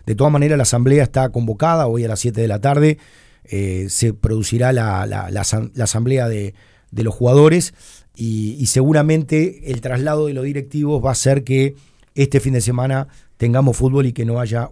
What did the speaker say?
De todas maneras, la asamblea está convocada hoy a las 7 de la tarde. Se producirá la asamblea de los jugadores y seguramente el traslado de los directivos va a hacer que este fin de semana tengamos fútbol y que no haya